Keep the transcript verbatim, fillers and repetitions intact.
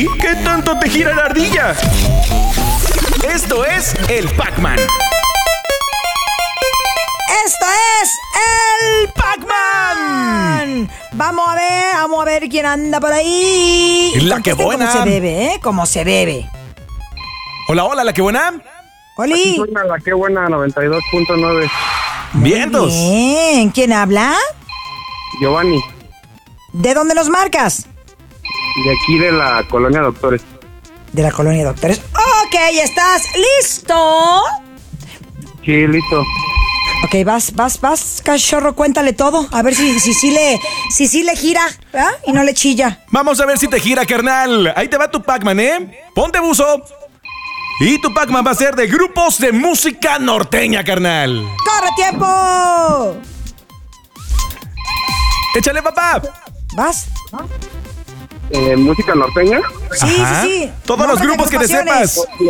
¿Qué tanto te gira la ardilla? Esto es el Pac-Man. Esto es el Pac-Man. Vamos a ver, vamos a ver quién anda por ahí. La que Contesten buena. Como se debe, ¿eh? Como se debe. Hola, hola, la que buena. Oli. Suena la que buena noventa y dos punto nueve. Vientos. Bien, ¿quién habla? Giovanni, ¿De dónde nos marcas? de aquí de la colonia Doctores. De la colonia Doctores. Ok, ¿estás listo? Sí, listo. Ok, vas, vas, vas, cachorro, cuéntale todo. A ver si si, si, le, si, si le gira, ¿verdad? Y no le chilla. Vamos a ver si te gira, carnal. Ahí te va tu Pac-Man, ¿eh? Ponte buzo. Y tu Pac-Man va a ser de grupos de música norteña, carnal. ¡Corre tiempo! Échale, papá. ¿Vas? Eh, ¿Música norteña? Sí, Ajá. sí, sí. Todos los Nombres de grupos que te agrupaciones. sepas.